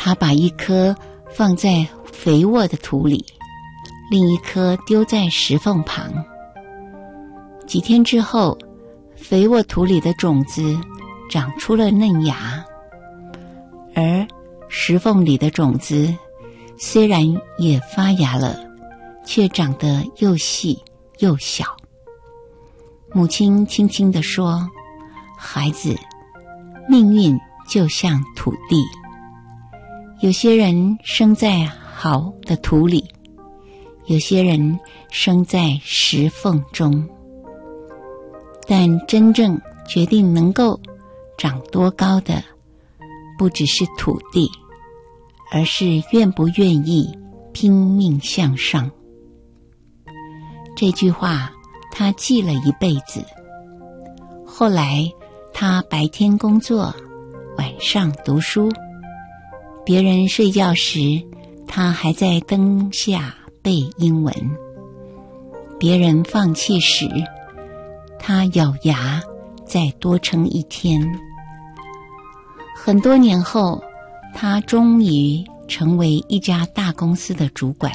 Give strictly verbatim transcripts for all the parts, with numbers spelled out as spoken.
他把一颗放在肥沃的土里，另一颗丢在石缝旁。几天之后，肥沃土里的种子长出了嫩芽，而石缝里的种子虽然也发芽了，却长得又细又小。母亲轻轻地说：孩子，命运就像土地，有些人生在好的土里，有些人生在石缝中，但真正决定能够长多高的，不只是土地，而是愿不愿意拼命向上。这句话他记了一辈子。后来他白天工作，晚上读书，别人睡觉时，他还在灯下背英文；别人放弃时，他咬牙再多撑一天。很多年后，他终于成为一家大公司的主管。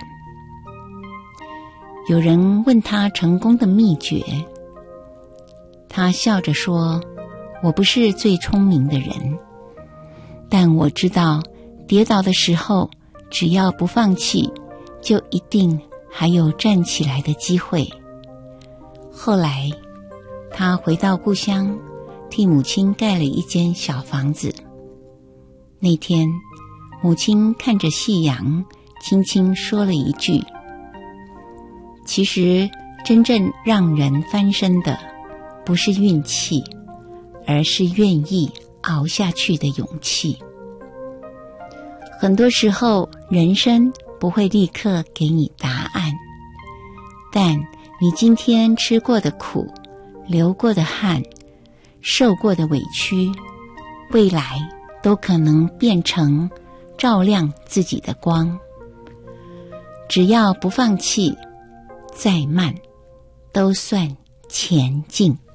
有人问他成功的秘诀，他笑着说：我不是最聪明的人，但我知道跌倒的时候，只要不放弃，就一定还有站起来的机会。后来他回到故乡，替母亲盖了一间小房子。那天母亲看着夕阳，轻轻说了一句：其实真正让人翻身的，不是运气，而是愿意熬下去的勇气。很多时候，人生不会立刻给你答案，但你今天吃过的苦，流过的汗，受过的委屈，未来都可能变成照亮自己的光。只要不放弃，再慢都算前进。